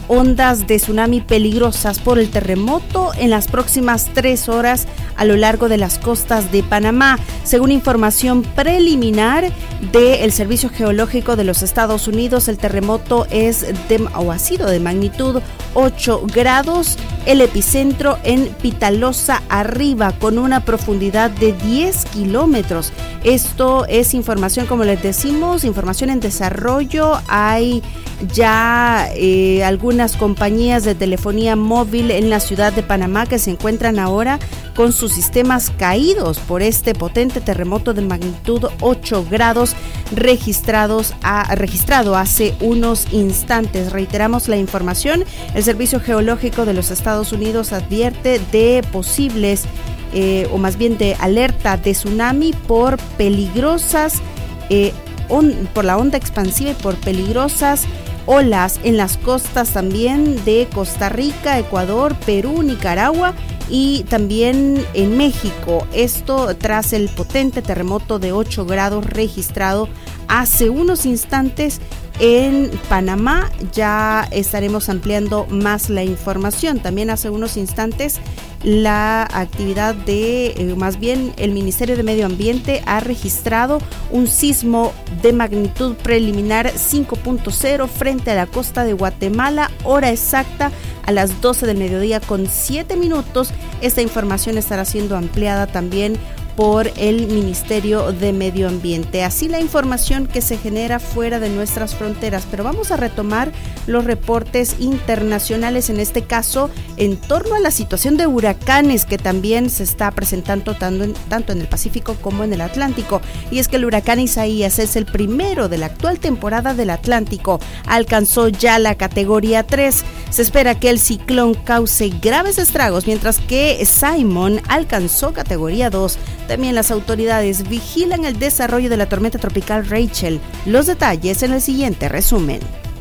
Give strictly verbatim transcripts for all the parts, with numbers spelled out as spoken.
ondas de tsunami peligrosas por el terremoto en las próximas tres horas a lo largo de las costas de Panamá. Según información preliminar del Servicio Geológico de los Estados Unidos, el terremoto es de, o ha sido de magnitud ocho grados, el epicentro en Pitalosa Arriba, con una profundidad de diez kilómetros. Esto es información, como les decimos, información en desarrollo. Hay ya eh, algunas compañías de telefonía móvil en la ciudad de Panamá que se encuentran ahora con sus sistemas caídos por este potente terremoto de magnitud ocho grados registrados a, registrado hace unos instantes. Reiteramos la información. El Servicio Geológico de los Estados Unidos advierte de posibles eh, o más bien de alerta de tsunami por peligrosas eh, on, por la onda expansiva y por peligrosas olas en las costas también de Costa Rica, Ecuador, Perú, Nicaragua y también en México. Esto tras el potente terremoto de ocho grados registrado hace unos instantes en Panamá. Ya estaremos ampliando más la información. También hace unos instantes la actividad de, eh, más bien el Ministerio de Medio Ambiente ha registrado un sismo de magnitud preliminar cinco punto cero frente a la costa de Guatemala, hora exacta a las doce del mediodía con siete minutos. Esta información estará siendo ampliada también por el Ministerio de Medio Ambiente. Así la información que se genera fuera de nuestras fronteras. Pero vamos a retomar los reportes internacionales, en este caso en torno a la situación de huracanes que también se está presentando tanto en, tanto en el Pacífico como en el Atlántico. Y es que el huracán Isaías es el primero de la actual temporada del Atlántico. Alcanzó ya la categoría tres. Se espera que el ciclón cause graves estragos, mientras que Simon alcanzó categoría dos. También las autoridades vigilan el desarrollo de la tormenta tropical Rachel. Los detalles en el siguiente resumen.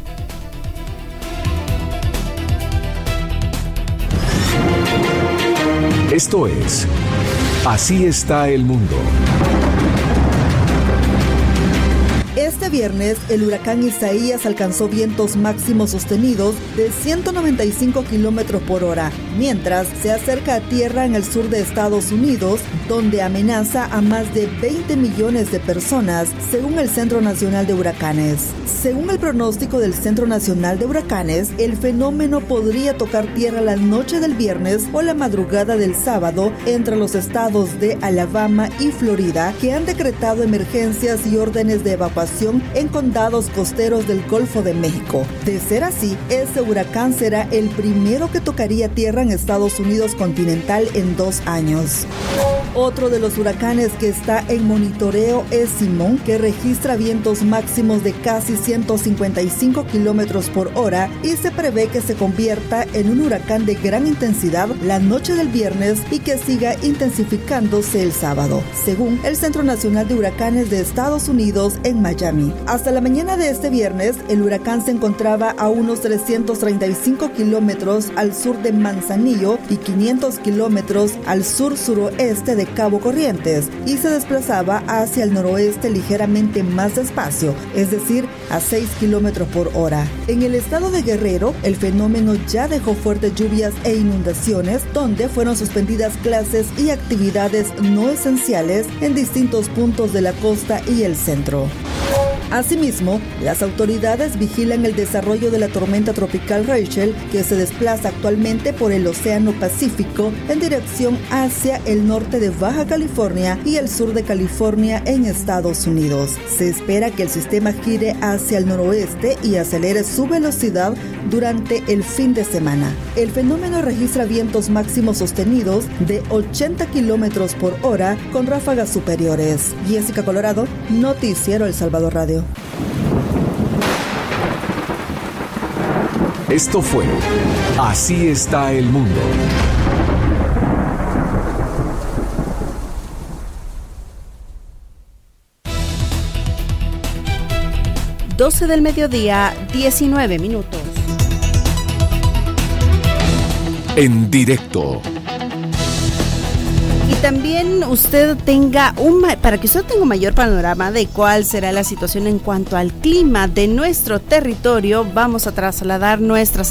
Esto es Así está el mundo. Este viernes, el huracán Isaías alcanzó vientos máximos sostenidos de ciento noventa y cinco kilómetros por hora, mientras se acerca a tierra en el sur de Estados Unidos, donde amenaza a más de veinte millones de personas, según el Centro Nacional de Huracanes. Según el pronóstico del Centro Nacional de Huracanes, el fenómeno podría tocar tierra la noche del viernes o la madrugada del sábado entre los estados de Alabama y Florida, que han decretado emergencias y órdenes de evacuación en condados costeros del Golfo de México. De ser así, ese huracán será el primero que tocaría tierra en Estados Unidos continental en dos años. Otro de los huracanes que está en monitoreo es Simón, que registra vientos máximos de casi ciento cincuenta y cinco kilómetros por hora y se prevé que se convierta en un huracán de gran intensidad la noche del viernes y que siga intensificándose el sábado, según el Centro Nacional de Huracanes de Estados Unidos en Miami. Hasta la mañana de este viernes, el huracán se encontraba a unos trescientos treinta y cinco kilómetros al sur de Manzanillo y quinientos kilómetros al sur-suroeste de Cabo Corrientes y se desplazaba hacia el noroeste ligeramente más despacio, es decir, a seis kilómetros por hora. En el estado de Guerrero, el fenómeno ya dejó fuertes lluvias e inundaciones, donde fueron suspendidas clases y actividades no esenciales en distintos puntos de la costa y el centro. Asimismo, las autoridades vigilan el desarrollo de la tormenta tropical Rachel, que se desplaza actualmente por el Océano Pacífico en dirección hacia el norte de Baja California y el sur de California en Estados Unidos. Se espera que el sistema gire hacia el noroeste y acelere su velocidad durante el fin de semana. El fenómeno registra vientos máximos sostenidos de ochenta kilómetros por hora con ráfagas superiores. Jessica Colorado, Noticiero El Salvador Radio. Esto fue Así está el mundo. doce del mediodía, diecinueve minutos. En directo. Y también usted tenga un, para que usted tenga un mayor panorama de cuál será la situación en cuanto al clima de nuestro territorio, vamos a trasladar nuestras